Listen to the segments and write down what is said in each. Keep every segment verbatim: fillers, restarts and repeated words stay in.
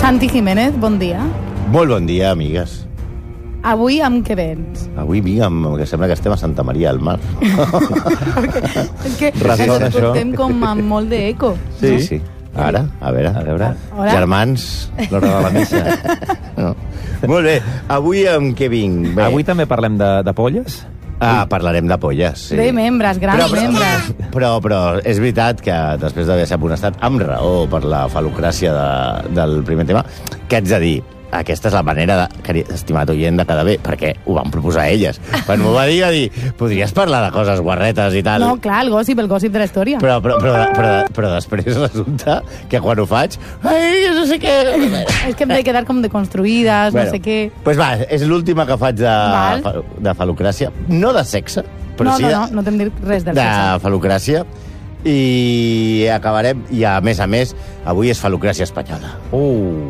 Santi Jiménez, bon dia. Molt bon dia, amigues. Avui amb què vens? Avui vinc amb... que sembla que estem a Santa Maria del Mar. És que Ressona, ens portem com amb molt d'eco. Sí, sí. Ara, a veure. A veure. Hola. Germans, l'hora de la missa. No. Molt bé, avui amb què vinc? Bé. Avui també parlem de, de polles? Ah, parlarem de polles, sí. De membres, grans però, però, membres. Però, però és veritat que després d'haver estat amonestat amb raó per la fal·locràcia de, del primer tema, què haig de dir? Aquesta és la manera, de, estimat oient, de quedar bé, perquè ho van proposar elles. Quan m'ho va dir, va dir, podries parlar de coses guarretes i tal. No, clar, el gossip, el gossip de la història. Però, però, però, però, però després resulta que quan ho faig... Ai, no sé què... És que hem de quedar com deconstruïdes, bueno, no sé què... Doncs pues va, és l'última que faig de, Val. de fal·locràcia. No de sexe, però no, sí no, de, no, no t'hem dit res del de sexe. fal·locràcia. I acabarem... I a més a més, avui és fal·locràcia espanyola. Uh.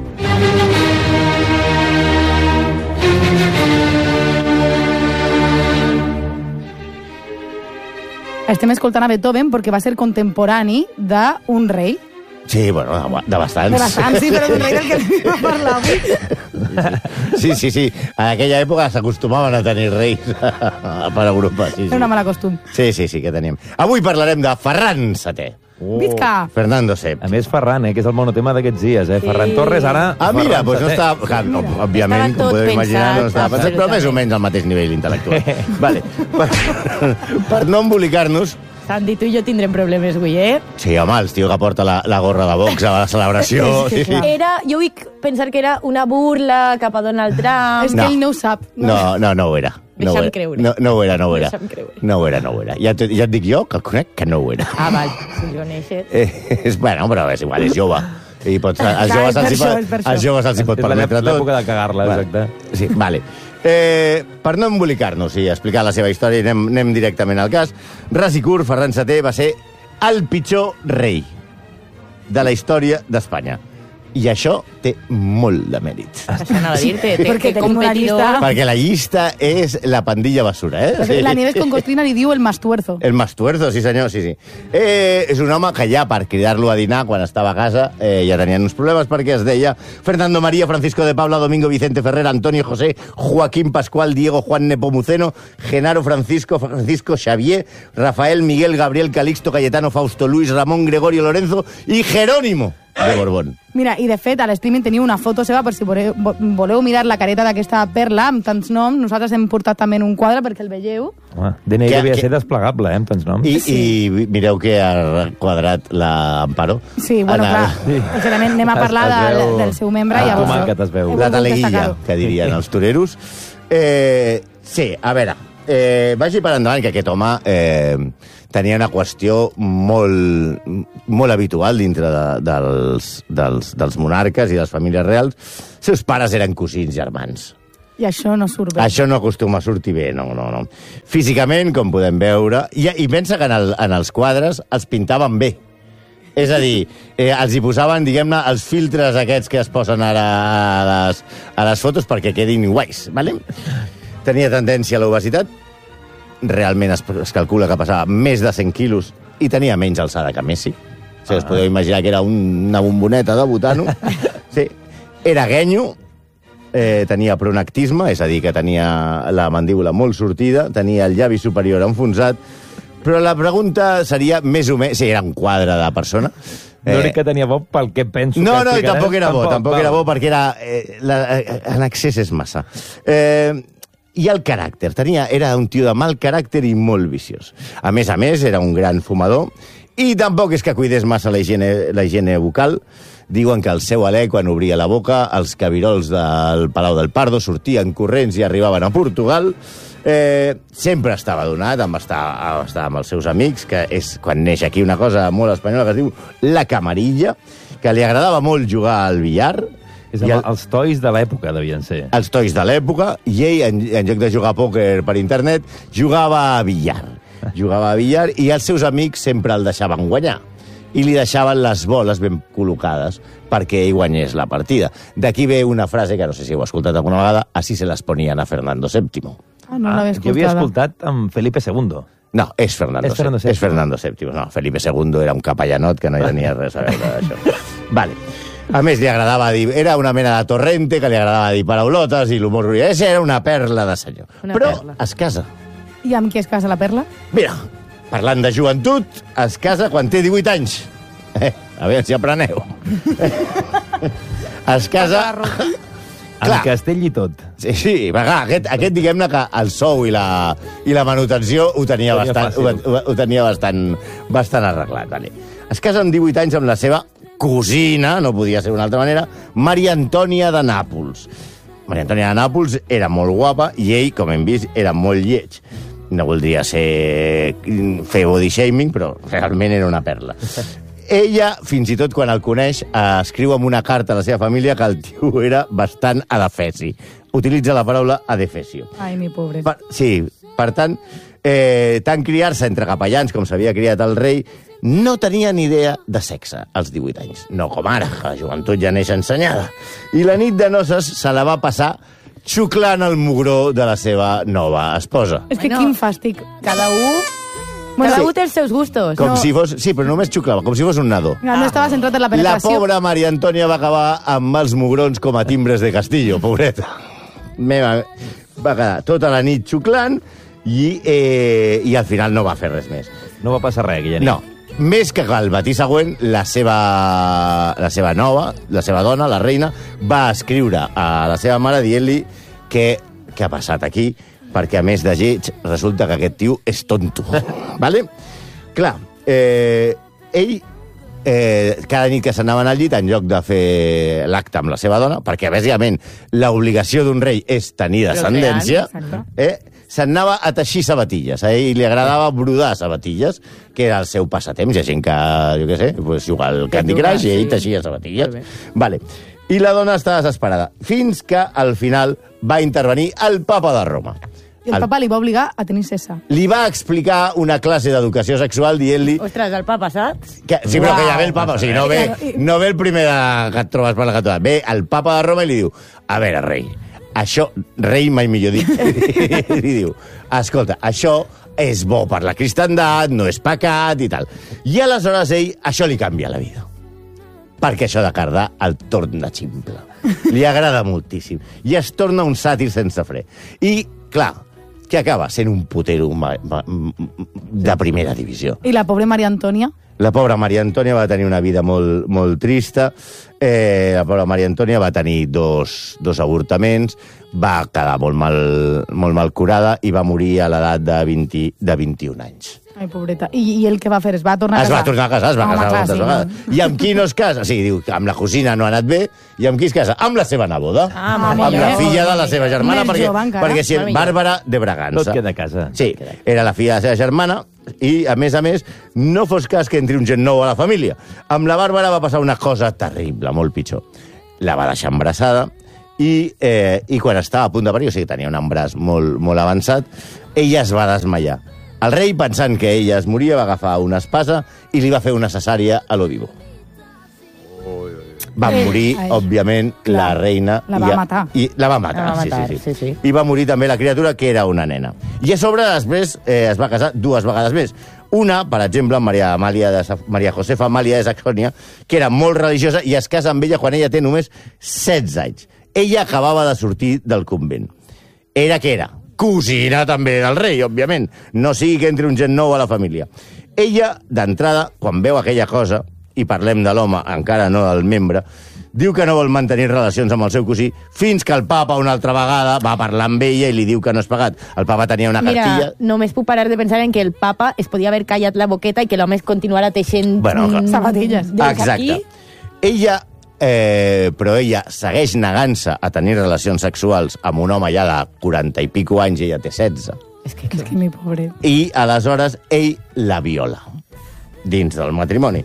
Estem escoltant a Beethoven perquè va ser contemporani d'un rei. Sí, bueno, de bastants. De bastants, sí, però d'un rei del que anem a parlar avui. Sí, sí, sí. En aquella època s'acostumaven a tenir reis per Europa. Sí, sí. És una mala costum. Sí, sí, sí, que teníem. Avui parlarem de Ferran setè. Oh. Visca! Fernando sèptim. A més, Ferran, eh, que és el monotema d'aquests dies, eh? Sí. Ferran Torres, ara... Ah, mira, Ferran doncs no setè. estava... Clar, no, òbviament, Estava com tot podeu imaginar, no pensat, estava pensat, però més o menys al mateix nivell intel·lectual. Vale. Per, per no embolicar-nos... Santi, tu i jo tindrem problemes avui, eh? Sí, home, el tio que porta la, la gorra de Vox a la celebració... És que, sí. clar. Era, jo vull pensar que era una burla cap a Donald Trump. És que No. ell no ho sap. No, no, no ho era. No ho Deixa'm era. creure. No, no ho era, no ho era. Deixa'm creure. No ho era, no ho era. Ja, te, ja et dic jo, que el conec, que no ho era. Ah, val, si jo neixer. Eh, és, bueno, però és igual, és jove. I pots, als Clar, joves és per els, hi, això, pot- és per això. als joves els hi pot És permetre tot. l'època de cagar-la, exacte. Sí, vale. Eh, per no embolicar-nos i explicar la seva història, anem, anem directament al cas. Ras i curt, Ferran setè va ser el pitjor rei de la història d'Espanya. I això té molt de mèrit. Això anava a dir-te. té- Perquè té tenim una competidor. llista. Perquè la llista és la pandilla basura, eh? La Nieves con Costrina li diu el Mastuerzo. El Mastuerzo, sí senyor, sí, sí. Eh, és un home que ja per cridar-lo a dinar quan estava a casa eh, ja tenien uns problemes perquè es deia Fernando María, Francisco de Paula, Domingo Vicente Ferrer, Antonio José, Joaquín Pascual, Diego Juan Nepomuceno, Genaro Francisco, Francisco Xavier, Rafael Miguel Gabriel Calixto Cayetano Fausto Luis Ramón Gregorio Lorenzo i Jerónimo de Borbón. Mira, i de fet, a l'streaming teniu una foto seva per si voleu, vo- voleu mirar la careta d'aquesta perla amb tants noms. Nosaltres hem portat també un quadre perquè el veieu. Home, D N I Que- devia que- ser desplegable, eh, amb tants noms. I, I mireu que ha quadrat la Amparo. Sí, bueno, En el- clar. Sí. És que anem, anem a Es- parlar es del, veu- del seu membre. Ah, i llavors tomàquet es veu. he La volgut taleguilla, destacar-ho. que dirien els toreros. Eh, sí, a veure, eh, vagi per endavant que aquest home eh, tenia una qüestió molt, molt habitual dintre de, dels, dels, dels monarques i de les famílies reals. Seus pares eren cosins germans. I això no surt bé. Això no acostuma a sortir bé, no, no, no. Físicament, com podem veure, i, i pensa que en, el, en els quadres els pintaven bé. És a dir, eh, els hi posaven, diguem-ne, els filtres aquests que es posen ara a les, a les fotos perquè quedin guais, ¿vale? Tenia tendència a l'obesitat, realment es, es calcula que passava més de cent quilos i tenia menys alçada que Messi. O sigui, us podeu imaginar que era un, una bomboneta de botano. Sí. Era guenyo, eh, tenia pronactisme, és a dir, que tenia la mandíbula molt sortida, tenia el llavi superior enfonsat, però la pregunta seria més o menys... Sí, era un quadre de persona. No dic que tenia bo pel que penso No, que no, i explicaré. tampoc era bo, tampoc val. era bo perquè era... Eh, la, eh, en excés és massa. Eh, I el caràcter. Tenia, era un tio de mal caràcter i molt viciós. A més a més, era un gran fumador i tampoc és que cuidés massa la higiene, la higiene bucal. Diuen que el seu alè, quan obria la boca, els cabirols del Palau del Pardo sortien corrents i arribaven a Portugal. Eh, sempre estava donat amb estar, a estar amb els seus amics, que és quan neix aquí una cosa molt espanyola que es diu la camarilla, que li agradava molt jugar al billar. És I amb el, els tois de l'època, devien ser. els tois de l'època, i ell, en, en lloc de jugar a pòquer per internet, jugava a billar. Jugava a billar i els seus amics sempre el deixaven guanyar. I li deixaven les boles ben col·locades perquè ell guanyés la partida. D'aquí ve una frase que no sé si heu escoltat alguna vegada, así se les ponían a Fernando sèptim. Ah, no Ah, l'havia jo havia escoltada. escoltat amb Felipe segundo. No, és Fernando, És Fernando sèptim. És sèptim. Fernando sèptim. No, Felipe segundo era un capellanot que no hi tenia res a veure d'això. Vale. A més, li agradava dir... Era una mena de torrente que li agradava dir paraulotes i l'humor grullès. Era una perla de senyor. Una Però perla. es casa. I amb qui es casa la Perla? Mira, parlant de joventut, es casa quan té divuit anys. Eh, a veure si apreneu. Es casa... Amb Clar. castell i tot. Sí, sí, va, clar, aquest, aquest diguem-ne que el sou i la, i la manutenció ho tenia, Ho tenia bastant, ho, fàcil. ho, ho tenia bastant, bastant arreglat. Vale. Es casa amb divuit anys amb la seva cosina, no podia ser d'una altra manera, Maria Antònia de Nàpols. Maria Antònia de Nàpols era molt guapa i ell, com hem vist, era molt lleig. No voldria ser fer body shaming, però realment era una perla. Ella, fins i tot quan el coneix, eh, escriu amb una carta a la seva família que el tio era bastant adefesi. Utilitza la paraula adefesio. Ai, mi pobre. Per, sí, per tant, eh, tant criar-se entre capellans com s'havia criat el rei, no tenia ni idea de sexe als divuit anys. No com ara, que la joventut ja neix ensenyada. I la nit de noces se la va passar xuclant el mugró de la seva nova esposa. És que Bueno. quin fàstic. Cada un... Bueno, Cada sí. un té els seus gustos. Com No. si fos... Sí, però només xuclava, com si fos un nadó. No, no estava centrat en la La penetració. pobra Maria Antònia va acabar amb els mugrons com a timbres de Castillo, pobreta. Meva, va quedar tota la nit xuclant i, eh, i al final no va fer res més. No va passar res aquella nit. No, més que al matí següent, la seva, la seva nova, la seva dona, la reina, va escriure a la seva mare dient-li que què ha passat aquí, perquè a més de lleig resulta que aquest tio és tonto. Vale? Clar, eh, ell eh, cada nit que s'anaven al llit, en lloc de fer l'acte amb la seva dona, perquè, bàsicament, l'obligació d'un rei és tenir descendència, Exacte. eh, s'anava a teixir sabatilles. A ell li agradava brodar sabatilles, que era el seu passatemps. Hi ha gent que, jo què sé, pues, jugar al Candy juga, Crush i ell sí. teixia sabatilles. Molt bé. Vale. I la dona està desesperada, fins que al final va intervenir el papa de Roma. I el papa li va obligar a tenir cessa. Li va explicar una classe d'educació sexual dient-li Ostres, el papa, saps? que, sí, però Uau. que ja ve el papa, o sigui, no ve, no ve el primer de, que et trobes per la cantonada. Ve el papa de Roma i li diu, a veure, rei, això, rei mai millor dit, li diu, escolta, això és bo per la cristandat, no és pecat i tal. I aleshores ell, això li canvia la vida. Perquè això de cardar el torna ximple. Li agrada moltíssim. I es torna un sàtir sense fre. I, clar, que acaba sent un putero ma, ma, de primera divisió. I la pobra Maria Antònia? La pobra Maria Antònia va tenir una vida molt, molt trista. Eh, la pobra Maria Antònia va tenir dos, dos avortaments, va quedar molt mal, molt mal curada i va morir a l'edat de, vint, de vint-i-un anys. Ai, pobreta. I, I ell què va fer? Es va tornar a Es casar? va tornar a casar, es va Home, casar clar, moltes sí, vegades. I amb qui no es casa? Sí, diu que amb la cosina no ha anat bé, i amb qui es casa? Amb la seva neboda. Ah, amb molt la bé. filla de la seva germana, Més perquè, jove encara. perquè si Molt millor. Bàrbara de Bragança. Tot queda a casa. Sí, era la filla de la seva germana, i, a més a més, no fos cas que entri un gent nou a la família. Amb la Bàrbara va passar una cosa terrible, molt pitjor. La va deixar embarassada, i, eh, i quan estava a punt de parir, o sigui, tenia un embràs molt, molt avançat, ella es va desmaiar. El rei, pensant que ella es moria, va agafar una espasa i li va fer una cesària a lo vivo. Va Eh, morir, ai, òbviament, clar, la reina... la va i, matar. I la va matar, La va sí, matar, sí, sí, sí, sí. I va morir també la criatura, que era una nena. I a sobre, després, eh, es va casar dues vegades més. Una, per exemple, amb Maria, Amàlia de Sa Maria Josefa Amàlia de Saxònia, que era molt religiosa, i es casa amb ella quan ella té només setze anys. Ella acabava de sortir del convent. Era que era cosina també del rei, òbviament. No sigui que entri un gent nou a la família. Ella, d'entrada, quan veu aquella cosa, i parlem de l'home, encara no del membre, diu que no vol mantenir relacions amb el seu cosí fins que el papa una altra vegada va parlar amb ella i li diu que no és pagat. El papa tenia una Mira, cartilla... només puc parar de pensar en que el papa es podia haver callat la boqueta i que l'home es continuara teixent... Bueno, clar. mm, Sabatilles. des Exacte. aquí. Ella, eh, però ella segueix negant-se a tenir relacions sexuals amb un home ja de quaranta i pico anys, i ella té setze. És que, És que mi pobre. I aleshores ell la viola dins del matrimoni.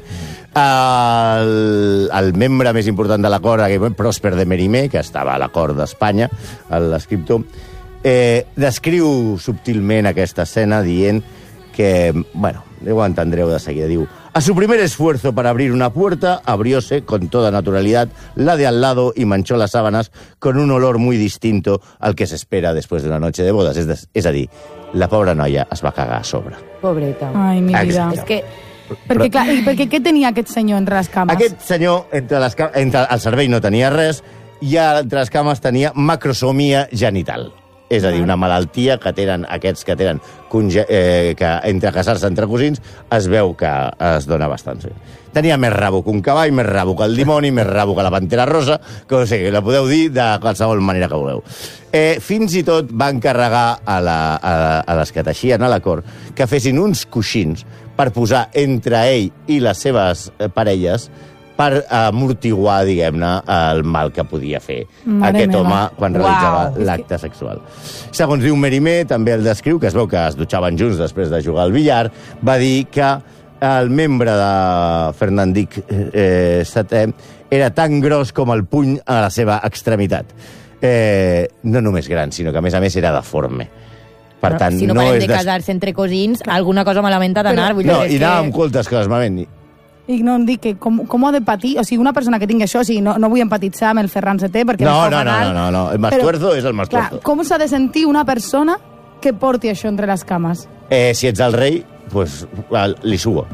El, el membre més important de la cort, aquell moment, Pròsper de Mérimée, que estava a la cort d'Espanya, l'escriptor, eh, descriu subtilment aquesta escena dient que, bueno, ho entendreu de seguida, diu: a su primer esfuerzo para abrir una puerta, abrióse con toda naturalidad la de al lado y manchó las sábanas con un olor muy distinto al que se espera después de una noche de bodas. És, de, és a dir, la pobra noia es va cagar a sobre. Pobreta. Ai, mi vida. Exacte. És que Perquè, clar, i perquè què tenia aquest senyor entre les cames? Aquest senyor, entre, les, ca- entre el cervell no tenia res, i entre les cames tenia macrosomia genital. És a dir, una malaltia que tenen aquests que tenen conge eh, que entre casar-se entre cosins es veu que es dona bastant. Sí. Tenia més rabo que un cavall, més rabo que el dimoni, més rabo que la pantera rosa, que no sé, la podeu dir de qualsevol manera que voleu. Eh, fins i tot va encarregar a, la, a, a les que teixien a la cort que fessin uns coixins per posar entre ell i les seves parelles per amortiguar, diguem-ne, el mal que podia fer Mare aquest meva. home quan Uau. realitzava l'acte sexual. Segons diu Mérimée, també el descriu, que es veu que es dutxaven junts després de jugar al billar, va dir que el membre de Fernandic eh, setè era tan gros com el puny a la seva extremitat. Eh, no només gran, sinó que a més a més era deforme. Per tant, si no, no parem és de casar-se entre cosins, alguna cosa malament ha d'anar. vull dir, No, és i anava que- amb coltes coses malament. I no em dic que com, com ho ha de patir, o sigui, una persona que tingui això, o sigui, no, no vull empatitzar amb el Ferran setè, perquè... No, em fa no, no, fatal, no, no, no. El però, mastuerzo és el clar, mastuerzo. com s'ha de sentir una persona que porti això entre les cames? Eh, si ets el rei, pues, li sugo.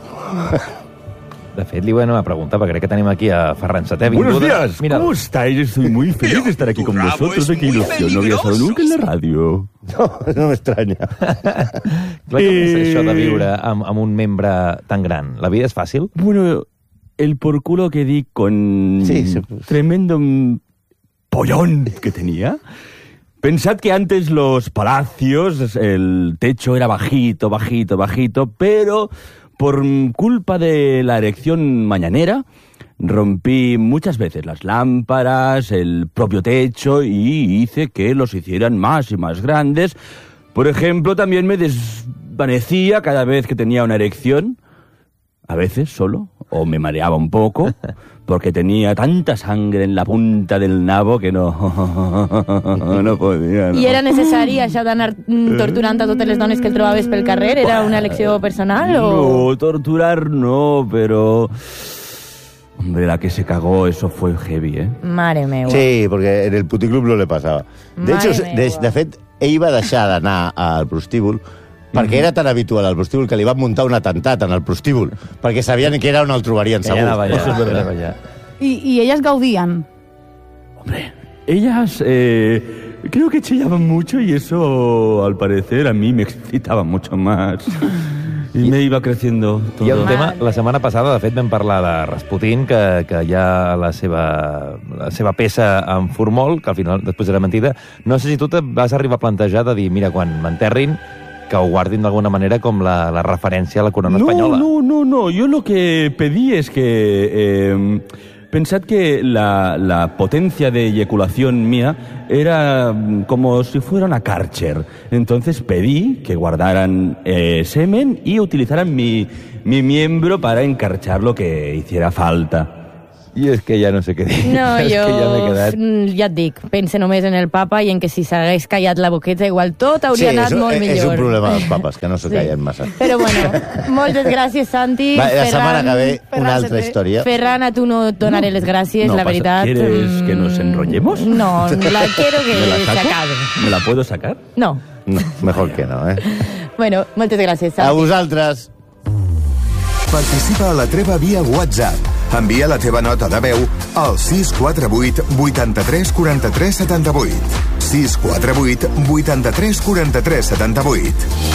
De fet, li voy a preguntar, perquè crec que tenim aquí a Ferran setè. Buenos vinguda. días, Mira, ¿cómo estáis? Estoy muy feliz de estar aquí con vosotros. Qué ilusión, no había estado nunca en la radio. No, no m'estranya. clar, com és Eh. això de viure amb, amb un membre tan gran? La vida és fàcil? Bueno, el por culo que di con Sí, sí. tremendo mm, pollón que tenía. Pensad que antes los palacios, el techo era bajito, bajito, bajito, pero por culpa de la erección mañanera, rompí muchas veces las lámparas, el propio techo y hice que los hicieran más y más grandes. Por ejemplo, también me desvanecía cada vez que tenía una erección, a veces solo, o me mareaba un poco, porque tenía tanta sangre en la punta del nabo que no, no podía. No. I era necessari això d'anar mm, torturant a totes les dones que el trobaves pel carrer? Era una elecció personal o...? No, torturar no, pero... Hombre, la que se cagó, eso fue heavy, ¿eh? Mare meva. Sí, perquè en el puticlub no le passava. De, Mare hecho, de, meva. de fet, ell va deixar d'anar al prostíbul perquè era tan habitual al prostíbul que li van muntar un atemptat en el prostíbul, perquè sabien que era on el trobarien Que segur. ja anava allà. Eso es verdad. anava allà. I, i elles gaudien. Hombre, ellas eh, creo que chillaban mucho y eso, al parecer, a mí me excitaba mucho más. Y me iba creciendo todo. Hi ha un Mal. tema, la setmana passada, de fet, vam parlar de Rasputin, que, que hi ha la seva, la seva peça en formol, que al final després era mentida. No sé si tu te vas arribar a plantejar de dir, mira, quan m'enterrin, que ho guardin d'alguna manera com la, la referència a la corona No, espanyola. no, no, no. Yo lo que pedí es que... Eh, pensad que la, la potencia de eyaculación mía era mm, como si fuera una Karcher. Entonces pedí que guardaran eh, semen y utilizaran mi, mi miembro para encarchar lo que hiciera falta. I és que ja no sé què dir. No, és jo que ja m'he quedat... mm, ja et dic, pense només en el papa i en que si s'hagués callat la boqueta igual tot Sí, hauria anat és, un- molt és millor. un problema dels papes, que no s'ho Sí. callen massa. Però bueno, moltes gràcies, Santi. Va, la Ferran, setmana que ve, Ferran una altra setè. història. Ferran, a tu no et donaré les gràcies, No la pasa- veritat. ¿Quieres mm, que nos enrollemos? No, la quiero que ¿Me la se saco? acabe. ¿Me la puedo sacar? No. No, mejor que no, eh? Bueno, moltes gràcies, A Santi. vosaltres. Participa a la treva via WhatsApp. Envia la teva nota de veu al sis quatre vuit vuitanta-tres quaranta-tres setanta-vuit. sis quatre vuit vuitanta-tres quaranta-tres setanta-vuit.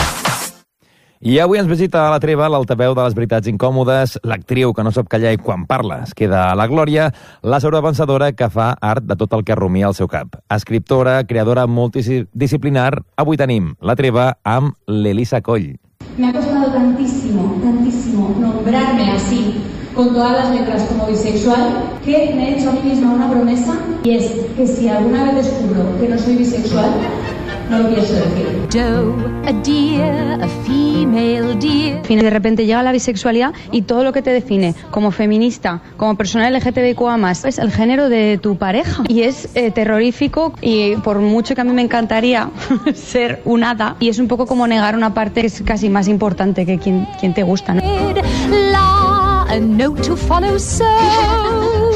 I avui ens visita a la treva l'altaveu de les veritats incòmodes, l'actriu que no sap callar i quan parla es queda a la glòria, la sobrepensadora que fa art de tot el que rumia al seu cap. Escriptora, creadora multidisciplinar, avui tenim la treva amb l'Elisa Coll. Me ha costado tantísimo, tantísimo nombrarme así, con todas las letras como bisexual, que me he hecho a mí misma una promesa, y es que si alguna vez descubro que no soy bisexual, no lo pienso decir. doe, a deer, a female deer. De repente llega la bisexualidad y todo lo que te define como feminista, como persona L G T B Q A más, es el género de tu pareja. Y es eh, terrorífico, y por mucho que a mí me encantaría ser un hada, y es un poco como negar una parte que es casi más importante que quien, quien te gusta, ¿no? La, a note to follow, so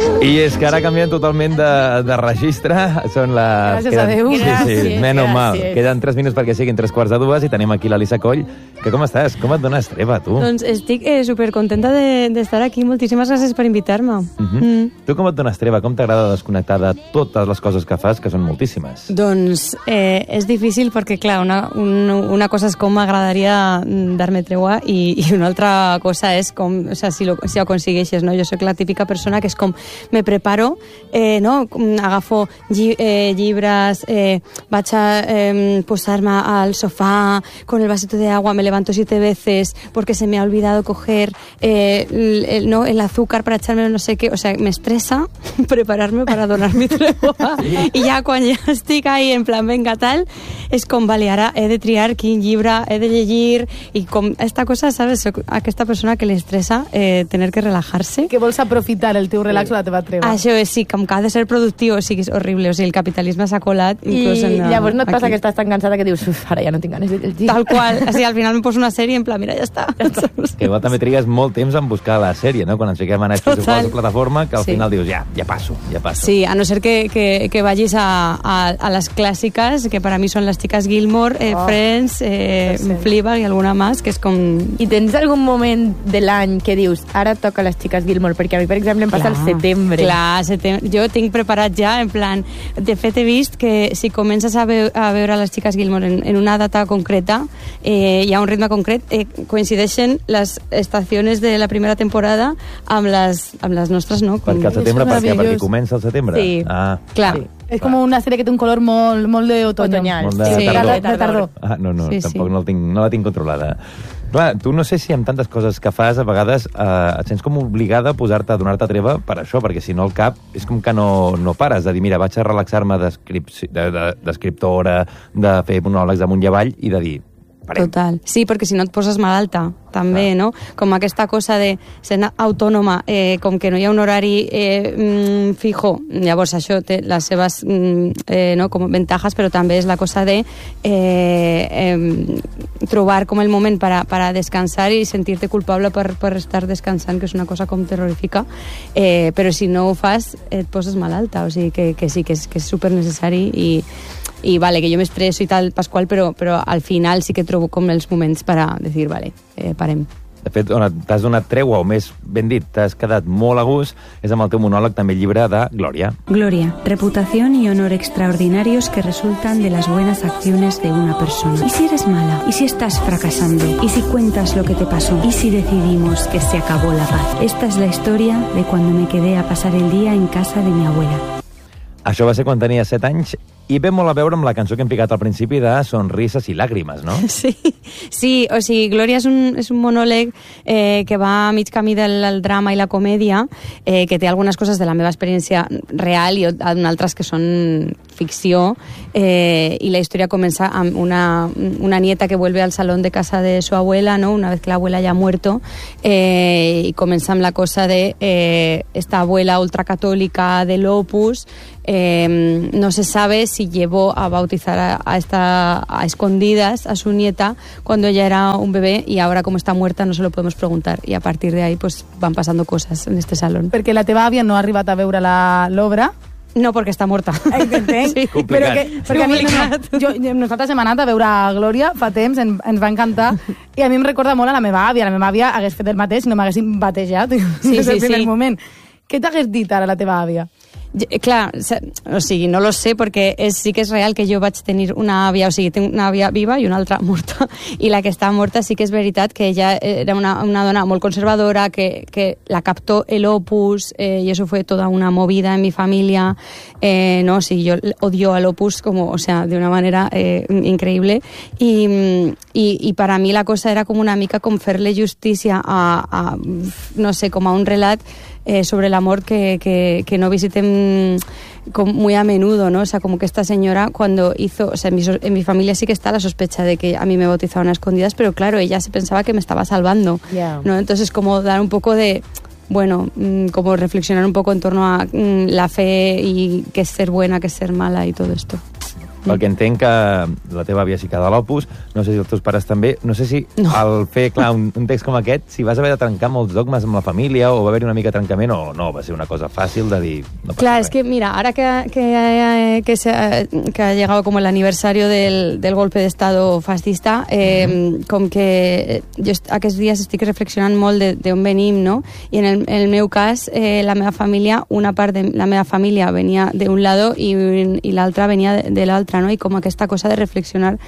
I és que ara canvien totalment de, de registre. Són les... Gràcies a Déu. Sí, sí, Gràcies, menys mal. gràcies. Queden tres minuts perquè siguin tres quarts de dues i tenim aquí l'Elisa Coll. Que com estàs? Com et dones treva, tu? Doncs estic eh, supercontenta d'estar aquí. Moltíssimes gràcies per invitar-me. Uh -huh. mm. Tu com et dones treva? Com t'agrada desconnectar de totes les coses que fas, que són moltíssimes? Doncs eh, és difícil perquè, clar, una, un, una cosa és com m'agradaria dar-me treua i, i una altra cosa és com, o sea, si, lo, si ho aconsegueixes, no? Jo soc la típica persona que és com, me preparo, eh, no? Agafo lli, eh, llibres, eh, vaig a eh, posar-me al sofà con el vasito de agua, me levanto siete veces porque se me ha olvidado coger eh, el, el, no, el azúcar para echarme no sé qué, o sea, me estresa prepararme para donar-me treua i ja quan ja estic ahí en plan, venga, tal, és com, vale, ara he de triar quin llibre he de llegir i com esta cosa, ¿sabes? Soc aquesta persona que li estressa eh, tener que relajar-se. Que vols aprofitar el teu relax o la teva treva. Això és, sí, com que ha de ser productiu, o sigui, és horrible, o sigui, el capitalisme s'ha colat inclús I en la, llavors no et passa aquí. que estàs tan cansada que dius, uf, ara ja no tinc ganes de llegir. Tal qual, o sigui, al final em poso una sèrie en plan, mira, ja està. Ja està. Que igual també trigues molt temps en buscar la sèrie, no? Quan ens fiquem a Netflix o qualsevol plataforma, que al Sí. final dius, ja, ja passo, ja passo. Sí, a no ser que, que, que vagis a, a, a les clàssiques, que para mí son las chicas Gilmore, eh, Oh. Friends, eh, Sí, sí. Fleabag i alguna más, que és com... I tens algun moment de l'any que dius, ara toca les xiques Gilmore? Perquè a mi, per exemple, em passa al setembre. Clar, setembre. Jo tinc preparat ja, en plan... De fet, he vist que si comences a, veu, a veure les xiques Gilmore en, en una data concreta, eh, hi ha un ritme concret, eh, coincideixen les estacions de la primera temporada amb les, amb les nostres, no? Com... Perquè al setembre, És per què? Perquè meravellós. comença el setembre? Sí. Ah. Clar. Sí. És com una sèrie que té un color molt, molt d'otoño. Otoñal. Molt de Sí. tardor. De, de tardor. Ah, no, no, Sí, tampoc sí. No, el tinc, no la tinc controlada. Clar, tu no sé si amb tantes coses que fas, a vegades eh, et sents com obligada a posar-te, a donar-te treva per això, perquè si no el cap és com que no, no pares de dir, mira, vaig a relaxar-me d'escriptora, de, de, d'escriptora, de fer monòlegs amunt i avall i de dir, parem. Total. Sí, perquè si no et poses malalta, també, no? Com aquesta cosa de ser autònoma, eh, com que no hi ha un horari eh, mm, fijo, llavors això té les seves mm, eh, no, com ventajas, però també és la cosa de eh, eh, trobar com el moment para, para descansar i sentir-te culpable per, per estar descansant, que és una cosa com terrorífica, eh, però si no ho fas et poses malalta, o sigui que, que sí, que és, que és super necessari i i vale, que jo m'estresso i tal, Pasqual, però, però al final sí que trobo com els moments per a dir, vale, eh, parem. De fet, on t'has donat treua, o més ben dit, t'has quedat molt a gust, és amb el teu monòleg, també llibre de Gloria. Gloria, reputación y honor extraordinarios que resultan de las buenas acciones de una persona. ¿Y si eres mala? ¿Y si estás fracasando? ¿Y si cuentas lo que te pasó? ¿Y si decidimos que se acabó la paz? Esta es la historia de cuando me quedé a pasar el día en casa de mi abuela. Això va ser quan tenia set anys i ve molt a veure amb la cançó que hem picat al principi de Sonrises i Làgrimes, no? Sí, sí, o sigui, Glòria és un, és un monòleg eh, que va a mig camí del, del drama i la comèdia, eh, que té algunes coses de la meva experiència real i altres que són ficció, eh, i la història comença amb una, una nieta que vuelve al salón de casa de su abuela, ¿no? Una vez que la abuela ya ha muerto, eh, y comença amb la cosa de eh, esta abuela ultracatólica del Opus. Eh, no se sabe si llevó a bautizar a, a, esta, a escondidas a su nieta cuando ella era un bebé, y ahora como está muerta no se lo podemos preguntar, y a partir de ahí pues van pasando cosas en este salón. Perquè la teva àvia no ha arribat a veure la- l'obra. No, perquè està morta. Entenc. Sí. Però que, perquè a mi, no, no, jo, jo, nosaltres hem anat a veure Glòria fa temps, en, ens va encantar, i a mi em recorda molt a la meva àvia. La meva àvia hagués fet el mateix si no m'haguessin batejat Sí, des del sí, primer sí. moment. Què t'hagués dit ara la teva àvia? Clar, o sigui, no lo sé, perquè és, sí que és real que jo vaig tenir una àvia, o sigui, tinc una àvia viva i una altra morta, i la que està morta sí que és veritat que ella era una, una dona molt conservadora, que, que la captó el Opus, eh, y eso fue toda una movida en mi familia, eh, no, sí, yo odio al Opus como, o sea, de una manera eh, increïble, i, i, i para mi la cosa era com una mica com fer-le justícia a, a, no sé, com a un relat Eh, sobre la mort que, que, que no visiten como muy a menudo, ¿no? O sea, como que esta señora cuando hizo, o sea, en mi, en mi familia sí que está la sospecha de que a mí me bautizaron a escondidas, pero claro, ella se pensaba que me estaba salvando, Yeah. ¿no? Entonces como dar un poco de, bueno, mmm, como reflexionar un poco en torno a mmm, la fe y qué es ser buena, qué es ser mala y todo esto. Perquè entenc que la teva àvia sí que de l'Opus, no sé si els teus pares també, no sé si no. al fer, clar, un, un text com aquest, si vas haver de trencar molts dogmes amb la família o va haver-hi una mica de trencament o no, va ser una cosa fàcil de dir... No Clar, res. es que mira, ahora que, que, que, se ha, que ha llegado como el aniversario del, del golpe de Estado fascista, eh, mm-hmm. com que jo aquests dies estic reflexionant molt d'on venim, no? I en el, en el meu cas, eh, la meva família, una part de la meva família venia d'un lado i, i l'altra venia de, de l'altra, ¿no? Y como aquesta cosa de reflexionar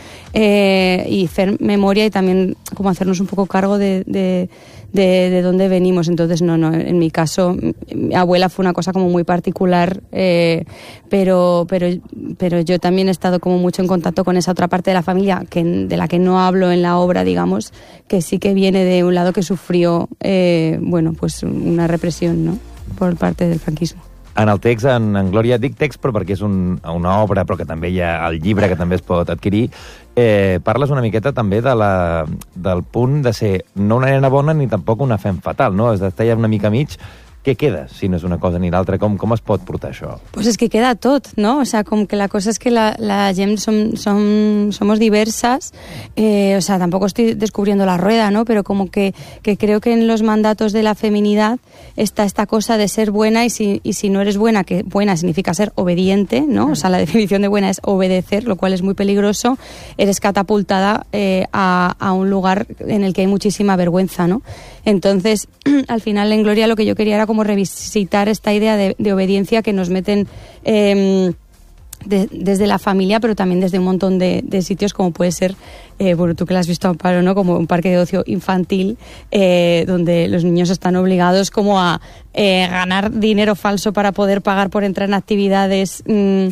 eh, y hacer memoria y también como hacernos un poco cargo de, de, de, de dónde venimos. Entonces, no, no, en mi caso, mi abuela fue una cosa como muy particular, eh, pero, pero, pero yo también he estado como mucho en contacto con esa otra parte de la familia, que, de la que no hablo en la obra, digamos, que sí que viene de un lado que sufrió, eh, bueno, pues una represión, ¿no?, por parte del franquismo. En el text, en, en Glòria, dic text però perquè és un, una obra, però que també hi ha el llibre que també es pot adquirir, eh, parles una miqueta també de la, del punt de ser no una nena bona ni tampoc una fem fatal, no? És d'estar ja una mica mig. Què queda, si no és una cosa ni l'altra? Com, com es pot portar això? Pues es que queda tot, ¿no? O sea, como que la cosa es que la, la gent som, som, somos diversas, eh, o sea, tampoco estoy descubriendo la rueda, ¿no? Pero como que, que creo que en los mandatos de la feminidad está esta cosa de ser buena y si, y si no eres buena, que buena significa ser obediente, ¿no? O sea, la definición de buena es obedecer, lo cual es muy peligroso, eres catapultada eh, a, a un lugar en el que hay muchísima vergüenza, ¿no? Entonces, al final en Glòria lo que yo quería era como revisitar esta idea de, de obediencia que nos meten eh, de, desde la familia, pero también desde un montón de, de sitios, como puede ser, eh, bueno, tú que la has visto, Amparo, ¿no?, como un parque de ocio infantil, eh, donde los niños están obligados como a eh, ganar dinero falso para poder pagar por entrar en actividades mm,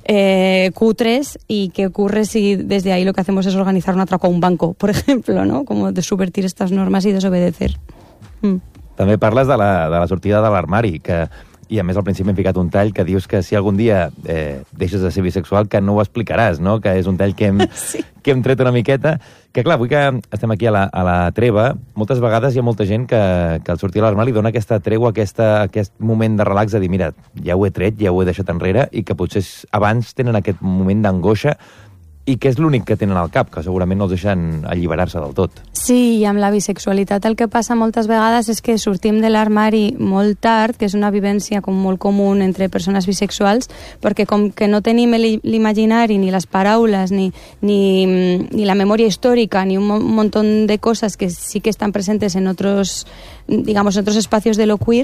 eh, cutres. ¿Y qué ocurre si desde ahí lo que hacemos es organizar un atraco a un banco, por ejemplo, ¿no?, como de subvertir estas normas y desobedecer? Mm. També parles de la, de la sortida de l'armari, que, i a més al principi hem ficat un tall que dius que si algun dia eh, deixes de ser bisexual que no ho explicaràs, no? Que és un tall que hem, sí. que hem tret una miqueta. Que clar, avui que estem aquí a la, a la treva, moltes vegades hi ha molta gent que, que al sortir de l'armari dona aquesta tregua, aquesta, aquest moment de relax de dir, mira, ja ho he tret, ja ho he deixat enrere, i que potser abans tenen aquest moment d'angoixa i que és l'únic que tenen al cap, que segurament no els deixen alliberar-se del tot. Sí, i amb la bisexualitat el que passa moltes vegades és que sortim de l'armari molt tard, que és una vivència com molt comú entre persones bisexuals, perquè com que no tenim l'imaginari, ni les paraules, ni, ni, ni la memòria històrica, ni un montón de cosas que sí que están presentes en otros, digamos, en otros espacios de lo queer,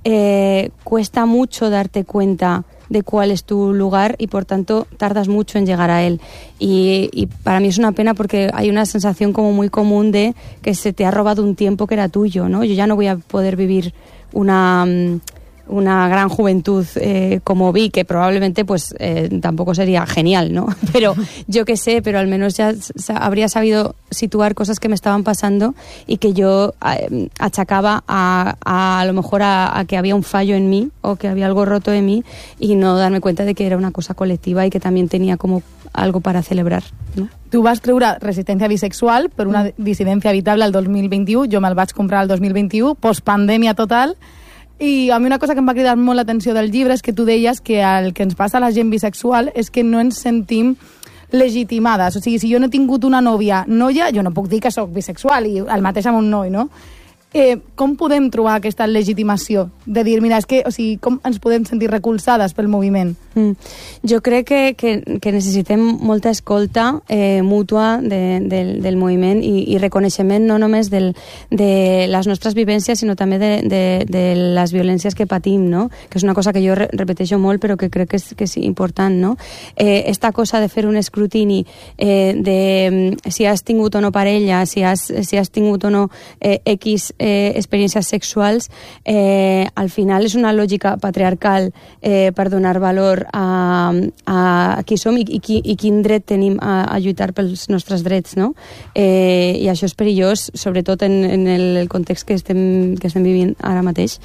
eh, cuesta mucho darte cuenta de cuál es tu lugar y por tanto tardas mucho en llegar a él y, y para mí es una pena porque hay una sensación como muy común de que se te ha robado un tiempo que era tuyo, ¿no? Yo ya no voy a poder vivir una una gran juventud eh, como vi, que probablemente pues eh, tampoco sería genial, ¿no? Pero yo qué sé, pero al menos ya habría sabido situar cosas que me estaban pasando y que yo eh, achacaba a, a, a lo mejor a, a que había un fallo en mí o que había algo roto en mí y no darme cuenta de que era una cosa colectiva y que también tenía como algo para celebrar, ¿no? Tu vas treure Resistència bisexual per una dissidència habitable el dos mil vint-i-u, jo me'l vaig comprar el dos mil vint-i-u, postpandèmia total. I a mi una cosa que em va cridar molt l'atenció del llibre és que tu deies que el que ens passa a la gent bisexual és que no ens sentim legitimades. O sigui, si jo no he tingut una nòvia noia, jo no puc dir que sóc bisexual, i el mateix amb un noi, no? Eh, com podem trobar aquesta legitimació de dir, mira, és que, o sigui, com ens podem sentir recolzades pel moviment? Mm. Jo crec que, que, que necessitem molta escolta eh, mútua de, del, del moviment i, i reconeixement no només del, de les nostres vivències, sinó també de, de, de les violències que patim, no? Que és una cosa que jo re repeteixo molt, però que crec que és, que és important, no? Eh, esta cosa de fer un escrutini eh, de si has tingut o no parella, si has, si has tingut o no eh, X eh, experiències sexuals, eh, al final és una lògica patriarcal eh, per donar valor a, a qui som i, i, qui, i quin dret tenim a, a lluitar pels nostres drets, no? Eh, I això és perillós, sobretot en, en el context que estem, que estem vivint ara mateix.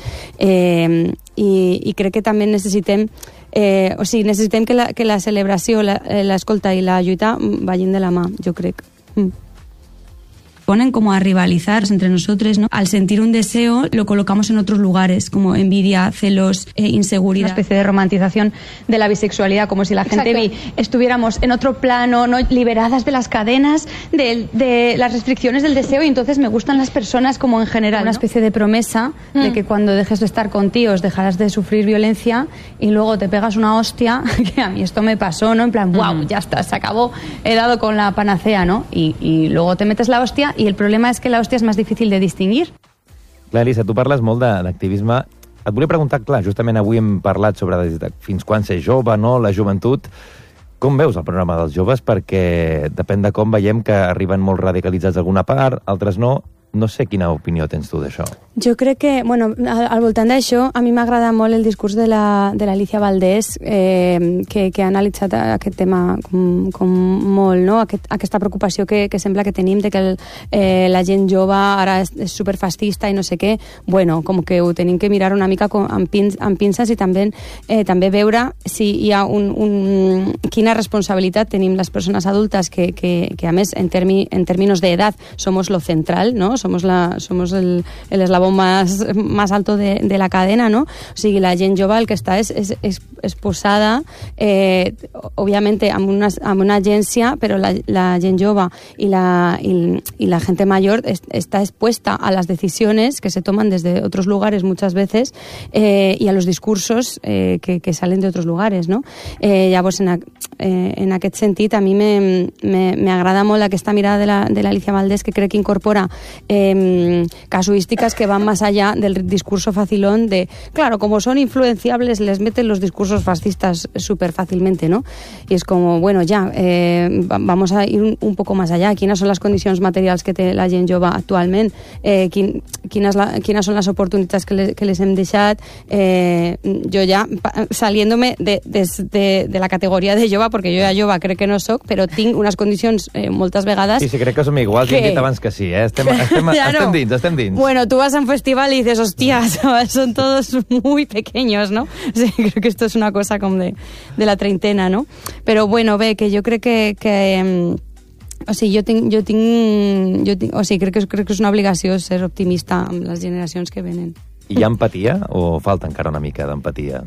Eh, i, I crec que també necessitem eh, o sigui, necessitem que la, que la celebració, l'escolta i la lluita vagin de la mà, jo crec. Mm. ponen como a rivalizar entre nosotros, ¿no? Al sentir un deseo lo colocamos en otros lugares, como envidia, celos, eh, inseguridad. Una especie de romantización de la bisexualidad, como si la gente vi, estuviéramos en otro plano, no liberadas de las cadenas, de, de las restricciones del deseo, y entonces me gustan las personas como en general, una ¿no? especie de promesa mm. de que cuando dejes de estar con tíos dejarás de sufrir violencia, y luego te pegas una hostia, que a mí esto me pasó, ¿no? En plan, wow, mm. ya está, se acabó, he dado con la panacea, ¿no? Y, y luego te metes la hostia, y el problema es que la hostia és més difícil de distingir. Clar, Elisa, tu parles molt d'activisme. Et volia preguntar, clar, justament avui hem parlat sobre de fins quan ser jove, no?, la joventut. Com veus el panorama dels joves? Perquè depèn de com veiem que arriben molt radicalitzats d'alguna part, altres no. No sé quina opinió tens tu d'això. Jo crec que, bueno, al, al voltant d'això, a mi m'agrada molt el discurs de la, de l'Alicia Valdés, eh, que, que ha analitzat aquest tema com, com molt, no? Aquest, aquesta preocupació que, que sembla que tenim de que el, eh, la gent jove ara és, és superfascista i no sé què. Bueno, com que ho tenim que mirar una mica com, amb, pin, amb pinces, i també, eh, també veure si hi ha un, un, quina responsabilitat tenim les persones adultes que, que, que a més, en, termi, en términos de edad, somos lo central, no? Somos, la, somos el, el eslabón más, más alto de, de la cadena, no? O sigui, la gent jove el que està és, és, és, és posada, eh, òbviamente, amb una, amb una agència, però la, la gent jove i la, y, y la gente mayor es, está expuesta a las decisiones que se toman desde otros lugares muchas veces, eh, y a los discursos eh, que, que salen de otros lugares, no? Eh, llavors, en, a, eh, en aquest sentit, a mi m'agrada molt aquesta mirada de la, de l'Alicia Valdés, que crec que incorpora Eh, casuísticas que van más allá del discurso facilón de, claro, como son influenciables, les meten los discursos fascistas súper fácilmente, ¿no? Y es como, bueno, ya, eh, vamos a ir un, un poco más allá. ¿Quiénes son las condicions materials que té la gent jove actualment? Eh, quin, quines, la, quines són les oportunitats que, les, que les hem deixat? Eh, jo ja, saliéndome de, de, de, de la categoria de jove, perquè jo ja jove crec que no soc, però tinc unes condicions eh, moltes vegades... Sí, sí, crec que som iguals, que... hem dit abans que sí, eh? Estem, estem Ya estem no. dins, estem dins. Bueno, tú vas a un festival y dices, hostia, son todos muy pequeños, ¿no? Sí, creo que esto es una cosa como de, de la treintena, ¿no? Pero bueno, ve, que yo creo que... que o sigui, jo tinc, jo tinc, jo tinc, o sigui, crec que, crec que és una obligació ser optimista amb les generacions que venen. Hi ha empatia o falta encara una mica d'empatia?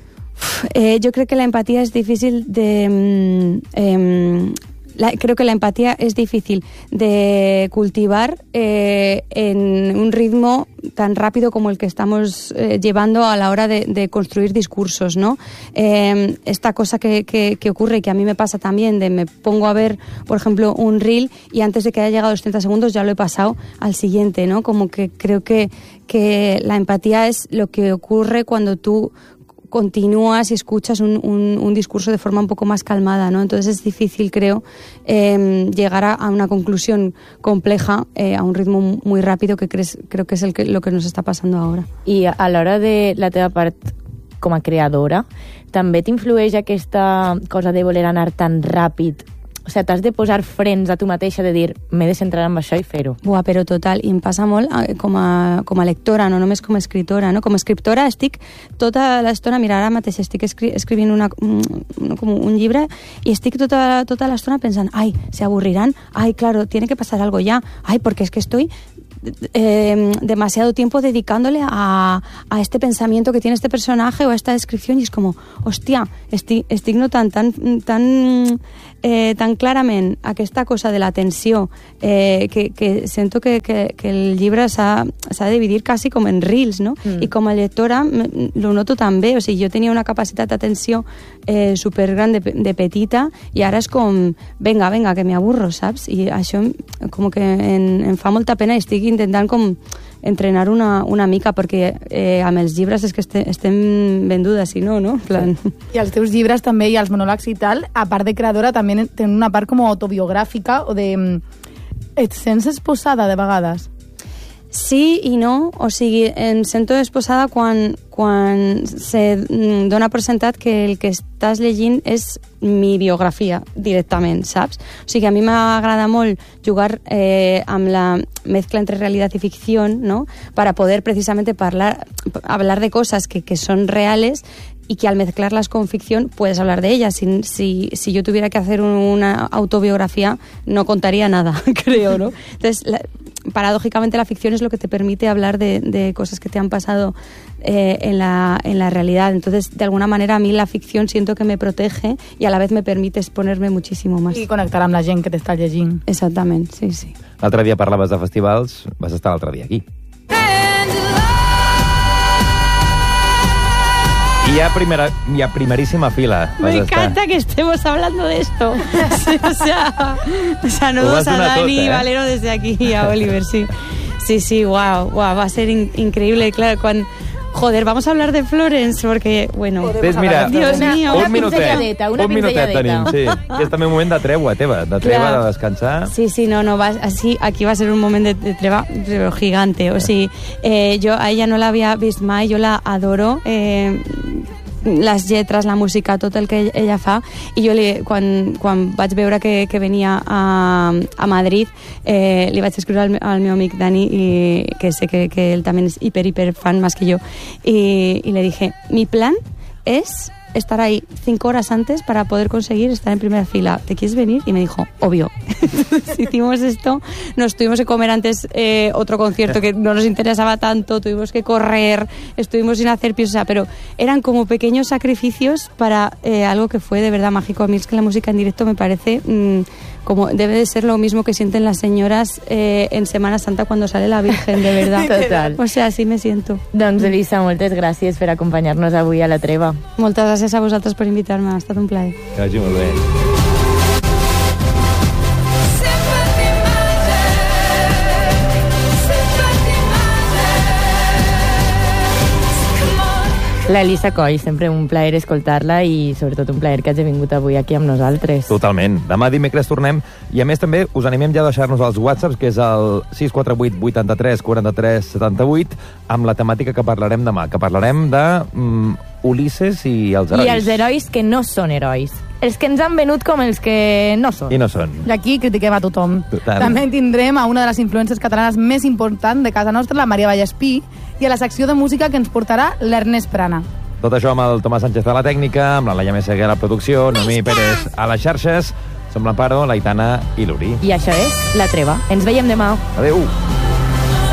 Eh, yo creo que la empatía es difícil de... Eh, La, creo que la empatía es difícil de cultivar eh, en un ritmo tan rápido como el que estamos eh, llevando a la hora de, de construir discursos, ¿no? Eh, esta cosa que, que, que ocurre y que a mí me pasa también, de me pongo a ver, por ejemplo, un reel y antes de que haya llegado los treinta segundos ya lo he pasado al siguiente, ¿no? Como que creo que, que la empatía es lo que ocurre cuando tú continúas y escuchas un, un, un discurso de forma un poco más calmada, ¿no? Entonces es difícil, creo, eh, llegar a, a una conclusión compleja eh, a un ritmo muy rápido, que crees, creo que es el que, lo que nos está pasando ahora. I a l'hora de la teva part com a creadora, també t'influeix aquesta cosa de voler anar tan ràpid? O sigui, t'has de posar frens a tu mateixa de dir, m'he de centrar en això i fer-ho. Buah, però total, i em passa molt com a, com a lectora, no només com a escritora, no? Com a escriptora estic tota l'estona, mira, ara mateix estic escri escrivint una, un, com un llibre i estic tota, tota l'estona pensant, ai, se aburriran, ai, claro, tiene que pasar algo ya, ai, porque es que estoy eh, demasiado tiempo dedicándole a, a este pensamiento que tiene este personaje o a esta descripción, y es como, hostia, estic, estic notant tan, tan, eh, tan clarament aquesta cosa de la tensió eh, que, que sento que, que, que el llibre s'ha de dividir quasi com en reels, no? Mm. I com a lectora lo noto també, o sigui, jo tenia una capacitat d'atenció eh, supergran de, de petita i ara és com, venga, venga, que me aburro, saps? I això com que en, em fa molta pena i estic intentant com entrenar una, una mica, perquè eh, amb els llibres és que este, estem vendudes, si no, no? Plan... I els teus llibres també, i els monòlegs i tal, a part de creadora, també tenen una part com autobiogràfica o de... Et sents esposada de vegades? Sí i no, o sigui, em sento esposada quan, quan se dona per sentat que el que estàs llegint és mi biografia directament, saps? O sigui, a mi m'agrada molt jugar eh, amb la mezcla entre realidad y ficción, ¿no? Para poder precisamente parlar, hablar de cosas que, que son reales y que al mezclarlas con ficción puedes hablar de ellas. Si, si, si yo tuviera que hacer una autobiografía, no contaría nada, creo, ¿no? Entonces, la, paradójicamente, la ficción es lo que te permite hablar de, de cosas que te han pasado eh, en, la, en la realidad. Entonces, de alguna manera, a mí la ficción siento que me protege y a la vez me permite exponerme muchísimo más. I connectar amb la gent que t'està llegint. Exactament, sí, sí. L'altre dia parlaves de festivals, vas estar l'altre dia aquí. Y a, primera, y a primerísima fila. Me encanta estar. Que estemos hablando de esto. Sí, o sea, saludos a Dani y ¿eh? Valero desde aquí y a Oliver, sí. Sí, sí, wow, wow, va a ser in increíble. Claro, cuando... Joder, vamos a hablar de Florence, porque, bueno... Ves, mira, Dios una, mío. Un minutet, una un minutet tenim, sí. I és també un moment de treua teva, de treva, Clar. de descansar. Sí, sí, no, no, va, así, aquí va a ser un moment de, de treva pero gigante. O sigui, eh, jo a ella no l'havia vist mai, jo la adoro, eh, les lletres, la música, tot el que ella fa, i jo li, quan, quan vaig veure que, que venia a, a Madrid, eh, li vaig escriure al, al meu amic Dani, i, que sé que, que él también es hiper, hiper fan más que yo, y, y le dije, mi plan es estar ahí cinco horas antes para poder conseguir estar en primera fila. ¿Te quieres venir? Y me dijo, obvio. Entonces hicimos esto, nos tuvimos que comer antes eh, otro concierto que no nos interesaba tanto, tuvimos que correr, estuvimos sin hacer pies, o sea, pero eran como pequeños sacrificios para eh, algo que fue de verdad mágico. A mí es que la música en directo me parece... Mmm, como debe de ser lo mismo que sienten las señoras eh, en Semana Santa cuando sale la Virgen, de verdad. Total. O sea, así me siento. Doncs, Elisa, moltes gràcies per acompanyar-nos avui a la treva. Moltes gràcies a vosaltres per invitar-me, ha estat un plaer. Que vagi molt bé. La Elisa Coll, sempre un plaer escoltar-la i sobretot un plaer que hagi vingut avui aquí amb nosaltres. Totalment. Demà dimecres tornem i a més també us animem ja a deixar-nos els whatsapps, que és el sis quatre vuit vuitanta-tres quaranta-tres setanta-vuit, amb la temàtica que parlarem demà, que parlarem de mm, Ulisses i els herois. I els herois que no són herois. Els que ens han venut com els que no són. I no són. I aquí critiquem a tothom. Total. També tindrem a una de les influències catalanes més importants de casa nostra, la Maria Vallespí, i a la secció de música que ens portarà l'Ernest Prana. Tot això amb el Tomàs Sánchez a la tècnica, amb la Laia Messeguer a la producció, Noemí Pérez a les xarxes, som l'Amparo, l'Aitana i l'Uri. I això és La Treva. Ens veiem demà. Adéu.